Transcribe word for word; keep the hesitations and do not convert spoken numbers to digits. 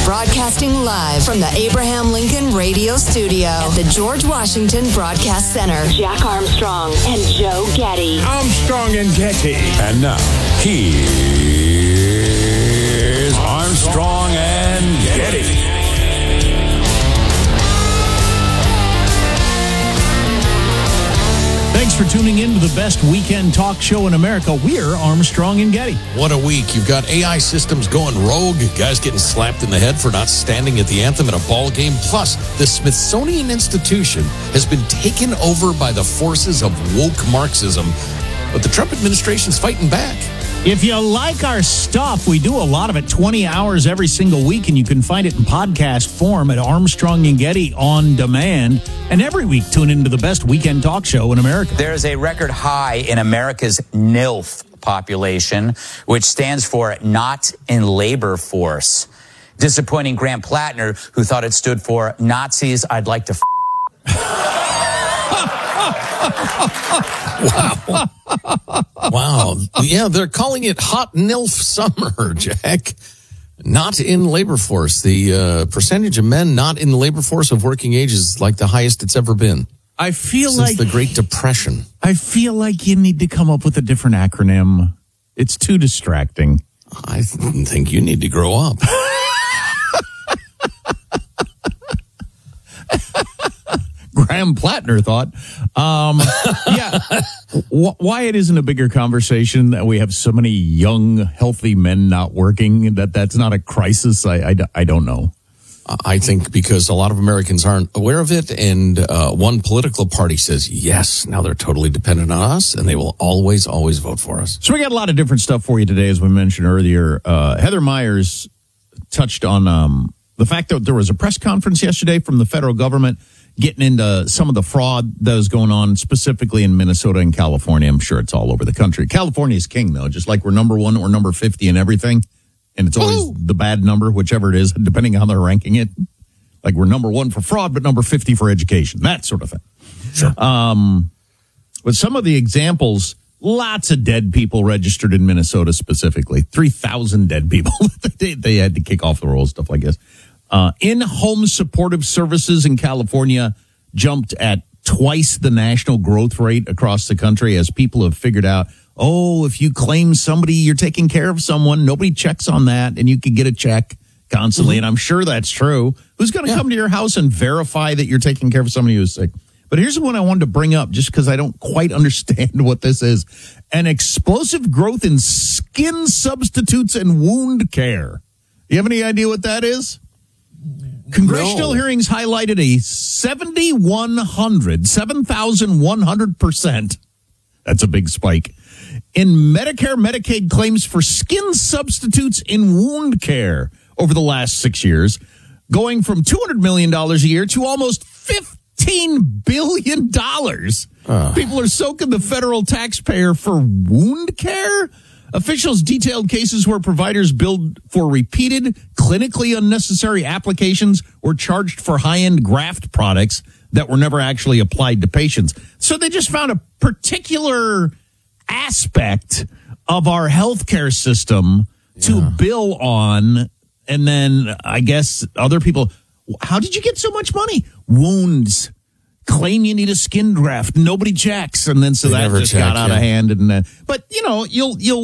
Broadcasting live from the Abraham Lincoln Radio Studio at the George Washington Broadcast Center. Jack Armstrong and Joe Getty. Armstrong and Getty. And now, here's Armstrong and Getty. Thanks for tuning in to the best weekend talk show in America. We're Armstrong and Getty. What a week. You've got A I systems going rogue, guys getting slapped in the head for not standing at the anthem at a ball game. Plus, the Smithsonian Institution has been taken over by the forces of woke Marxism. But the Trump administration's fighting back. If you like our stuff, we do a lot of it twenty hours every single week, and you can find it in podcast form at Armstrong and Getty On Demand. And every week, tune into the best weekend talk show in America. There's a record high in America's NILF population, which stands for Not in Labor Force. Disappointing Graham Plattner, who thought it stood for Nazis I'd like to f***. Wow. Wow. Yeah, they're calling it Hot NILF Summer, Jack. Not in labor force. The uh, percentage of men not in the labor force of working age is like the highest it's ever been. I feel Since like the Great Depression. I feel like you need to come up with a different acronym. It's too distracting. I th- think you need to grow up. Graham Plattner thought. Um, yeah. W- why it isn't a bigger conversation that we have so many young, healthy men not working, that that's not a crisis, I, I, I don't know. I think because a lot of Americans aren't aware of it, and uh, one political party says, yes, now they're totally dependent on us, and they will always, always vote for us. So we got a lot of different stuff for you today, as we mentioned earlier. Uh, Heather Myers touched on um, the fact that there was a press conference yesterday from the federal government getting into some of the fraud that is going on specifically in Minnesota and California. I'm sure it's all over the country. California is king, though, just like we're number one or number fifty in everything. And it's always Ooh. the bad number, whichever it is, depending on how they're ranking it. Like we're number one for fraud, but number fifty for education, that sort of thing. Sure. Um, but some of the examples, lots of dead people registered in Minnesota specifically. three thousand dead people. they, they had to kick off the rolls, stuff like this. Uh, in-home supportive services in California jumped at twice the national growth rate across the country as people have figured out, oh, if you claim somebody, you're taking care of someone, nobody checks on that, and you can get a check constantly. Mm-hmm. And I'm sure that's true. Who's going to yeah. come to your house and verify that you're taking care of somebody who's sick? But here's the one I wanted to bring up just because I don't quite understand what this is. An explosive growth in skin substitutes and wound care. You have any idea what that is? Congressional no. hearings highlighted a seventy-one hundred, seven thousand one hundred percent. That's a big spike in Medicare, Medicaid claims for skin substitutes in wound care over the last six years, going from two hundred million dollars a year to almost fifteen billion dollars. Uh. People are soaking the federal taxpayer for wound care. Officials detailed cases where providers billed for repeated, clinically unnecessary applications or charged for high-end graft products that were never actually applied to patients. So they just found a particular aspect of our healthcare system yeah. to bill on, and then I guess other people, how did you get so much money? Wounds. Claim you need a skin graft. Nobody checks. And then so they that just check, got out yeah. of hand. And uh, But, you know, you'll you'll